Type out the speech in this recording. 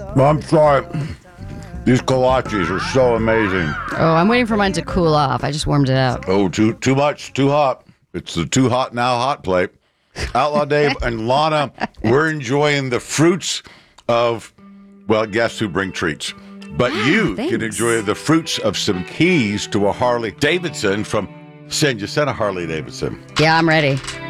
I'm sorry. These kolaches are so amazing. Oh, I'm waiting for mine to cool off. I just warmed it up. Oh, too much, too hot. It's the too hot now hot plate. Outlaw Dave and Lana, we're enjoying the fruits of, well, guess who bring treats. But you thanks. can enjoy the fruits of some keys to a Harley Davidson from San Jacinto Harley Davidson. Yeah, I'm ready.